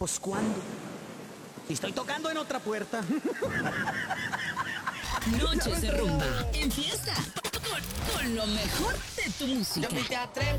Pues ¿cuándo? Si estoy tocando en otra puerta. Noches de rumba en fiesta con lo mejor de tu música. Yo ni te atreves.